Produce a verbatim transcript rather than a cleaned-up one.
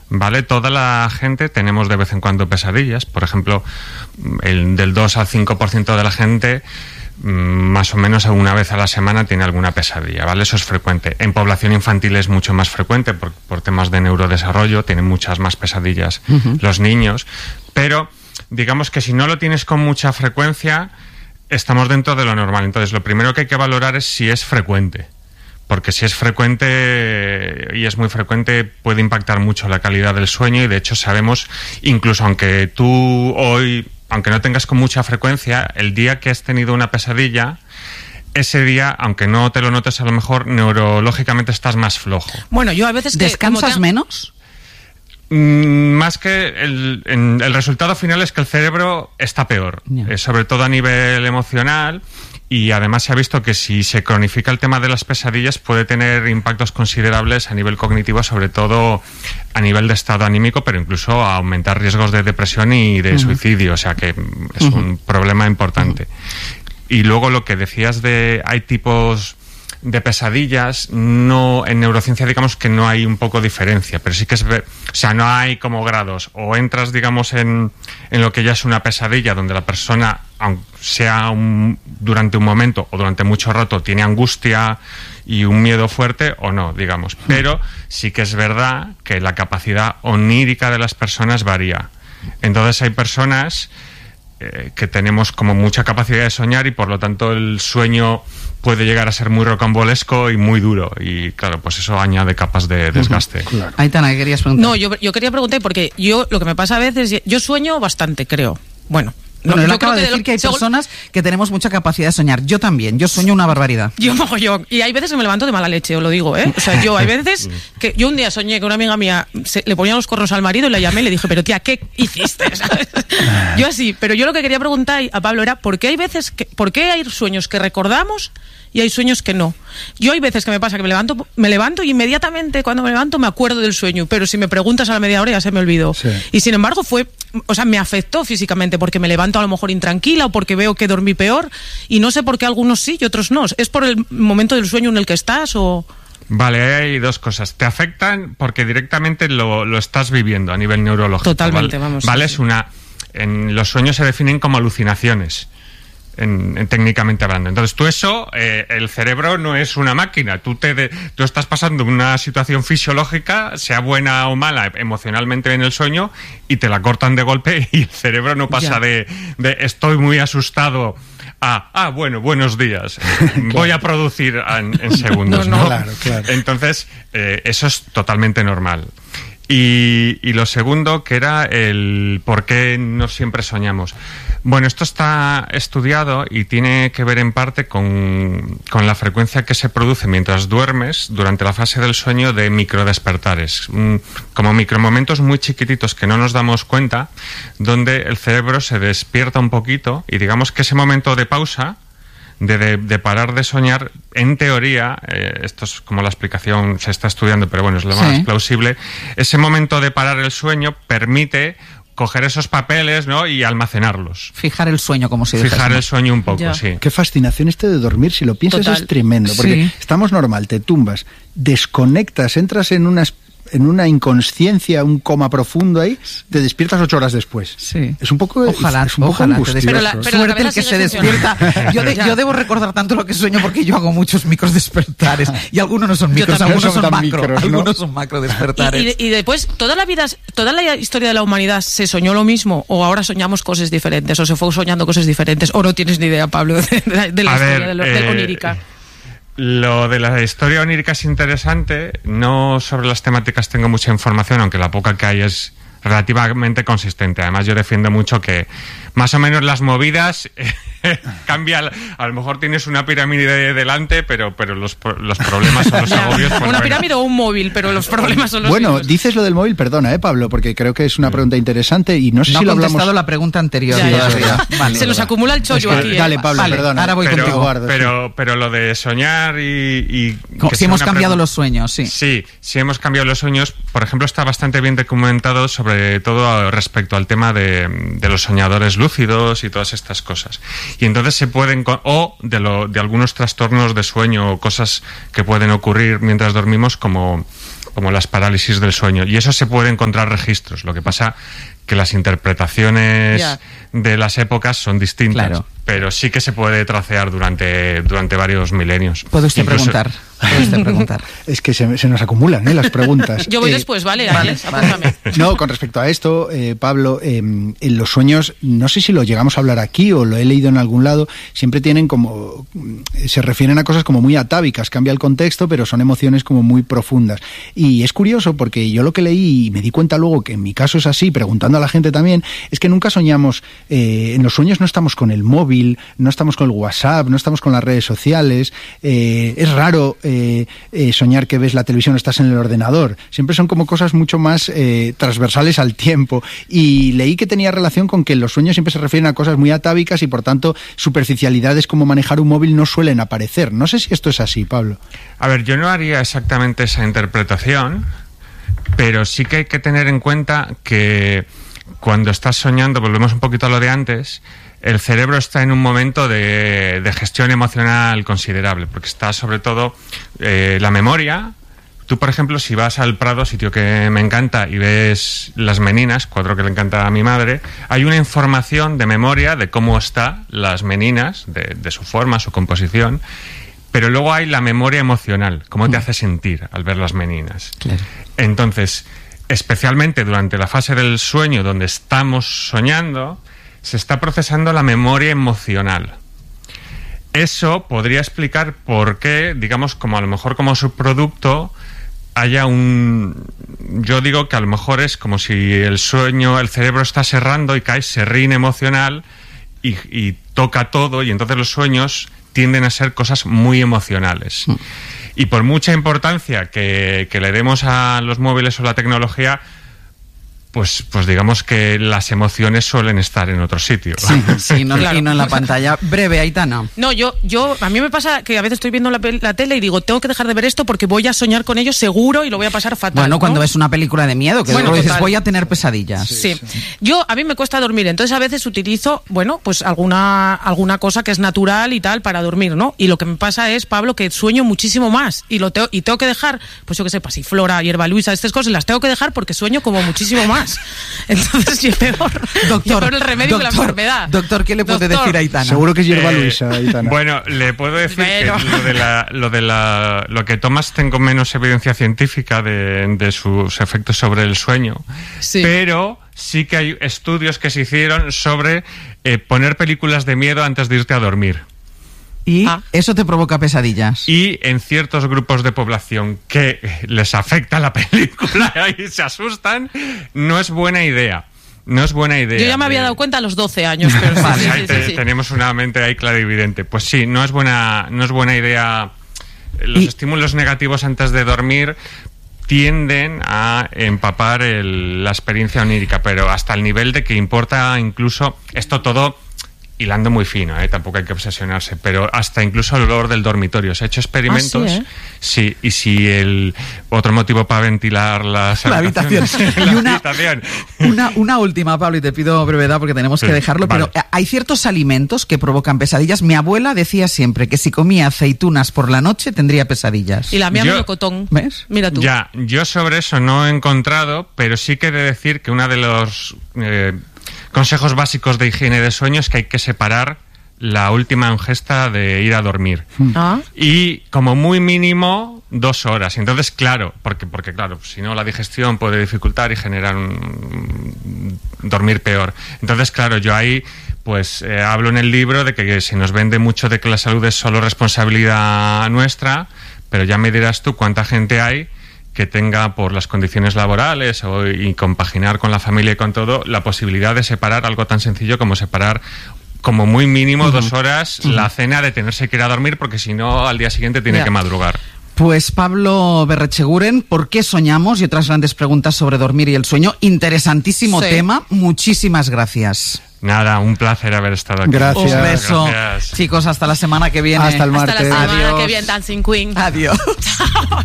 ¿vale? Toda la gente tenemos de vez en cuando pesadillas. Por ejemplo, el del dos al cinco por ciento de la gente más o menos una vez a la semana tiene alguna pesadilla, ¿vale? Eso es frecuente. En población infantil es mucho más frecuente por, por temas de neurodesarrollo, tienen muchas más pesadillas uh-huh. los niños, pero digamos que si no lo tienes con mucha frecuencia, estamos dentro de lo normal. Entonces, lo primero que hay que valorar es si es frecuente, porque si es frecuente y es muy frecuente puede impactar mucho la calidad del sueño, y de hecho sabemos, incluso aunque tú hoy, aunque no tengas con mucha frecuencia, el día que has tenido una pesadilla, ese día, aunque no te lo notes, a lo mejor neurológicamente estás más flojo. Bueno, yo a veces... ¿Descansas te... menos? Mm, más que el, en, el resultado final es que el cerebro está peor, yeah. eh, sobre todo a nivel emocional. Y además se ha visto que si se cronifica el tema de las pesadillas puede tener impactos considerables a nivel cognitivo, sobre todo a nivel de estado anímico, pero incluso a aumentar riesgos de depresión y de uh-huh. suicidio. O sea que es uh-huh. un problema importante. Uh-huh. Y luego lo que decías de hay tipos de pesadillas, no en neurociencia digamos que no hay un poco diferencia, pero sí que es, o sea, no hay como grados, o entras digamos en, en lo que ya es una pesadilla donde la persona, aunque sea un, durante un momento o durante mucho rato, tiene angustia y un miedo fuerte, o no, digamos, pero sí que es verdad que la capacidad onírica de las personas varía. Entonces hay personas eh, que tenemos como mucha capacidad de soñar y por lo tanto el sueño puede llegar a ser muy rocambolesco y muy duro, y claro, pues eso añade capas de desgaste. Uh-huh, claro. Aitana, ¿qué querías preguntar? No, yo, yo quería preguntar porque yo lo que me pasa a veces, yo sueño bastante, creo. Bueno, Bueno, no, él acaba de decir que hay personas que tenemos mucha capacidad de soñar. Yo también, yo sueño una barbaridad. Yo mogollón. Y hay veces que me levanto de mala leche, os lo digo, ¿eh? O sea, yo hay veces que yo un día soñé que una amiga mía se, le ponía los cornos al marido y la llamé y le dije, pero tía, ¿qué hiciste? ¿Sabes? Yo así, pero yo lo que quería preguntar a Pablo era, ¿por qué hay veces que, por qué hay sueños que recordamos y hay sueños que no? Yo hay veces que me pasa que me levanto, me levanto y inmediatamente cuando me levanto me acuerdo del sueño, pero si me preguntas a la media hora ya se me olvidó. Sí. Y sin embargo fue, o sea, me afectó físicamente porque me levanto a lo mejor intranquila o porque veo que dormí peor, y no sé por qué algunos sí y otros no. ¿Es por el momento del sueño en el que estás o...? Vale, hay dos cosas. Te afectan porque directamente lo, lo estás viviendo a nivel neurológico. Totalmente, ¿vale? vamos. Vale, sí. es una... En los sueños se definen como alucinaciones. En, en, técnicamente hablando. Entonces tú eso, eh, el cerebro no es una máquina, tú te de, tú estás pasando una situación fisiológica, sea buena o mala emocionalmente en el sueño, y te la cortan de golpe y el cerebro no pasa de, de estoy muy asustado a ah, bueno, buenos días, claro. Voy a producir en, en segundos, ¿no? no, ¿no? Claro, claro. Entonces eh, eso es totalmente normal. Y, y lo segundo, que era el por qué no siempre soñamos. Bueno, esto está estudiado y tiene que ver en parte con, con la frecuencia que se produce mientras duermes durante la fase del sueño de microdespertares, un, como micromomentos muy chiquititos que no nos damos cuenta, donde el cerebro se despierta un poquito y digamos que ese momento de pausa, De, de, de parar de soñar, en teoría, eh, esto es como la explicación, se está estudiando, pero bueno, es lo sí. más plausible, ese momento de parar el sueño permite coger esos papeles, ¿no?, y almacenarlos. Fijar el sueño, como si Fijar dijese. el sueño un poco, ya. sí. Qué fascinación este de dormir, si lo piensas. Total. Es tremendo, porque sí. estamos normal, te tumbas, desconectas, entras en una en una inconsciencia, un coma profundo ahí, te despiertas ocho horas después. Sí. Es un poco, ojalá, es un poco ojalá angustioso. Pero la, pero suerte el que se despierta. Yo, de, yo debo recordar tanto lo que sueño porque yo hago muchos micros despertares y algunos no son micros, algunos son, son macro, micros, ¿no? Algunos son macro despertares. Y, y, y después, toda la vida, toda la historia de la humanidad se soñó lo mismo, o ahora soñamos cosas diferentes, o se fue soñando cosas diferentes, o no tienes ni idea, Pablo, de, de, de la A historia ver, de, lo, eh... de onírica. Lo de la historia onírica es interesante. No sobre las temáticas tengo mucha información, aunque la poca que hay es relativamente consistente. Además, yo defiendo mucho que más o menos las movidas cambia. A lo mejor tienes una pirámide de delante, pero pero los, los problemas son los agobios. Una bueno. pirámide o un móvil, pero los problemas son los Bueno, mismos. Dices lo del móvil, perdona, ¿eh, Pablo? Porque creo que es una pregunta interesante y no sé no si lo hablamos... No ha contestado hablamos... la pregunta anterior. Ya, ya, ya. Vale, Se nos acumula el chollo es que, aquí. Dale, ¿eh? Pablo, vale, perdona. ahora voy pero, contigo. Guardo, pero, pero lo de soñar y... y no, si hemos cambiado pregunta... los sueños, sí. Sí, si hemos cambiado los sueños. Por ejemplo, está bastante bien documentado sobre todo respecto al tema de, de los soñadores lúcidos y todas estas cosas. Y entonces se pueden... O de, lo, de algunos trastornos de sueño o cosas que pueden ocurrir mientras dormimos, como como las parálisis del sueño. Y eso se puede encontrar registros. Lo que pasa que las interpretaciones yeah. de las épocas son distintas. Claro. Pero sí que se puede tracear durante, durante varios milenios. ¿Puede usted Incluso... preguntar? ¿Puede usted preguntar? Es que se, se nos acumulan ¿eh? las preguntas. Yo voy eh, después, ¿vale? Vale, vale. No, con respecto a esto, eh, Pablo, eh, en los sueños, no sé si lo llegamos a hablar aquí o lo he leído en algún lado, siempre tienen como... se refieren a cosas como muy atávicas, cambia el contexto, pero son emociones como muy profundas. Y es curioso porque yo lo que leí y me di cuenta luego que en mi caso es así, preguntando a la gente también, es que nunca soñamos, eh, en los sueños no estamos con el móvil, no estamos con el WhatsApp, no estamos con las redes sociales, eh, es raro eh, eh, soñar que ves la televisión o estás en el ordenador, siempre son como cosas mucho más eh, transversales al tiempo, y leí que tenía relación con que los sueños siempre se refieren a cosas muy atávicas y por tanto superficialidades como manejar un móvil no suelen aparecer. No sé si esto es así, Pablo. A ver, yo no haría exactamente esa interpretación, pero sí que hay que tener en cuenta que cuando estás soñando, volvemos un poquito a lo de antes, el cerebro está en un momento de, de gestión emocional considerable, porque está sobre todo eh, la memoria. Tú, por ejemplo, si vas al Prado, sitio que me encanta, y ves las meninas, cuadro que le encanta a mi madre, hay una información de memoria de cómo están las meninas, de, de su forma, su composición, pero luego hay la memoria emocional, cómo te hace sentir al ver las meninas. Claro. Entonces, especialmente durante la fase del sueño donde estamos soñando, se está procesando la memoria emocional. Eso podría explicar por qué, digamos, como a lo mejor como subproducto, haya un... Yo digo que a lo mejor es como si el sueño, el cerebro está serrando y cae serrín emocional y, y toca todo, y entonces los sueños tienden a ser cosas muy emocionales. Mm. Y por mucha importancia que, que le demos a los móviles o la tecnología, pues, pues digamos que las emociones suelen estar en otro sitio. Sí, sí, no, claro. Y no en la pantalla. Breve, Aitana. No, yo, yo, a mí me pasa que a veces estoy viendo la, la tele y digo, tengo que dejar de ver esto porque voy a soñar con ellos seguro y lo voy a pasar fatal. Bueno, cuando ¿no? ves una película de miedo, que bueno, dices, voy a tener pesadillas. Sí, sí. sí. Yo, a mí me cuesta dormir, entonces a veces utilizo, bueno, pues alguna, alguna cosa que es natural y tal para dormir, ¿no? Y lo que me pasa es, Pablo, que sueño muchísimo más y lo tengo, y tengo que dejar, pues yo qué sé, pasiflora, hierba luisa, estas cosas las tengo que dejar porque sueño como muchísimo más. Entonces yo peor, doctor, peor el remedio doctor, que la enfermedad. Doctor, ¿qué le puede doctor. decir a Aitana? Seguro que es hierba luisa, Aitana. Eh, bueno, le puedo decir pero... que lo de la, lo de la, lo que tomas tengo menos evidencia científica de, de sus efectos sobre el sueño, sí. Pero sí que hay estudios que se hicieron sobre eh, poner películas de miedo antes de irte a dormir. Y ah. eso te provoca pesadillas. Y en ciertos grupos de población que les afecta la película y se asustan, no es buena idea. No es buena idea. Yo ya me había de... dado cuenta a los doce años. Pero sí, vale, sí, sí, sí, te, sí. Tenemos una mente ahí clara y evidente. Pues sí, no es buena, no es buena idea. Los y... estímulos negativos antes de dormir tienden a empapar el, la experiencia onírica, pero hasta el nivel de que importa incluso esto todo... hilando muy fino, ¿eh? Tampoco hay que obsesionarse, pero hasta incluso el olor del dormitorio. Se ha hecho experimentos, ¿Ah, sí, eh? sí, y si el otro motivo para ventilar las la habitación. la y una, habitación. Una, una última, Pablo, y te pido brevedad porque tenemos que sí, dejarlo, vale. Pero hay ciertos alimentos que provocan pesadillas. Mi abuela decía siempre que si comía aceitunas por la noche tendría pesadillas. Y la mía melocotón. ¿Ves? Mira tú. Ya, yo sobre eso no he encontrado, pero sí que he de decir que una de los... Eh, consejos básicos de higiene de sueño es que hay que separar la última ingesta de ir a dormir. ¿Ah? Y como muy mínimo dos horas. Entonces, claro, porque, porque claro, si no la digestión puede dificultar y generar un dormir peor. Entonces, claro, yo ahí pues eh, hablo en el libro de que, que se nos vende mucho de que la salud es solo responsabilidad nuestra, pero ya me dirás tú cuánta gente hay que tenga, por las condiciones laborales o, y compaginar con la familia y con todo, la posibilidad de separar algo tan sencillo como separar como muy mínimo uh-huh. dos horas uh-huh. la cena, de tenerse que ir a dormir, porque si no al día siguiente tiene yeah. que madrugar. Pues Pablo Berretxeguren, ¿por qué soñamos? Y otras grandes preguntas sobre dormir y el sueño. Interesantísimo sí. tema. Muchísimas gracias. Nada, un placer haber estado aquí. Gracias. Un beso. Gracias. Chicos, hasta la semana que viene. Hasta el martes. Hasta la semana Adiós. que viene, Dancing Queen. Adiós.